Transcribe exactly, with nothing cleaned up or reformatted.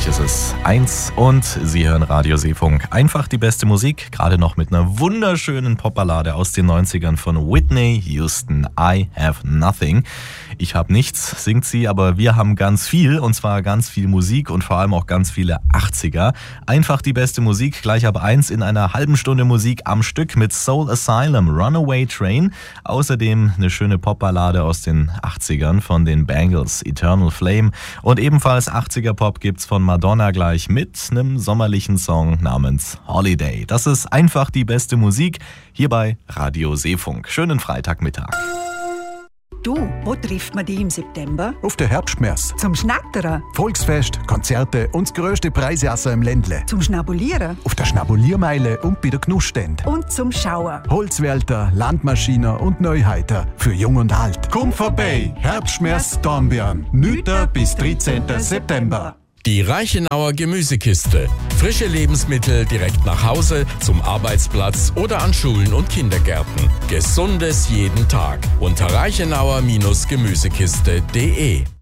ist es eins und Sie hören Radio Seefunk. Einfach die beste Musik, gerade noch mit einer wunderschönen Popballade aus den neunzigern von Whitney Houston, I Have Nothing. Ich habe nichts, singt sie, aber wir haben ganz viel, und zwar ganz viel Musik und vor allem auch ganz viele achtziger. Einfach die beste Musik, gleich ab eins in einer halben Stunde Musik am Stück mit Soul Asylum, Runaway Train. Außerdem eine schöne Popballade aus den achtzigern von den Bangles, Eternal Flame. Und ebenfalls achtziger Pop gibt's von Madonna gleich mit einem sommerlichen Song namens Holiday. Das ist einfach die beste Musik hier bei Radio Seefunk. Schönen Freitagmittag. Du, wo trifft man dich im September? Auf der Herbstmesse. Zum Schnattern? Volksfest, Konzerte und das grösste Preisessen im Ländle. Zum Schnabulieren? Auf der Schnabuliermeile und bei der Genussstände. Und zum Schauen? Holzwälder, Landmaschinen und Neuheiter für Jung und Alt. Komm vorbei, Herbstmesse Dornbirn. neunten bis dreizehnten September. Die Reichenauer Gemüsekiste. Frische Lebensmittel direkt nach Hause, zum Arbeitsplatz oder an Schulen und Kindergärten. Gesundes jeden Tag. Unter reichenauer Gemüsekiste punkt de